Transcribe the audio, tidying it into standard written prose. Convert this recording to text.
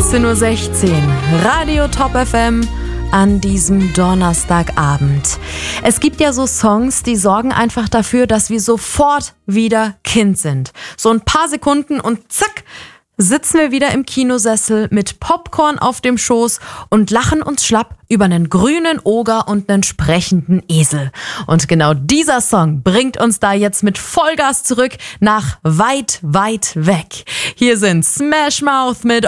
18:16 Uhr, Radio Top FM an diesem Donnerstagabend. Es gibt ja so Songs, die sorgen einfach dafür, dass wir sofort wieder Kind sind. So ein paar Sekunden und zack, sitzen wir wieder im Kinosessel mit Popcorn auf dem Schoß und lachen uns schlapp über einen grünen Oger und einen sprechenden Esel. Und genau dieser Song bringt uns da jetzt mit Vollgas zurück nach weit, weit weg. Hier sind Smash Mouth mit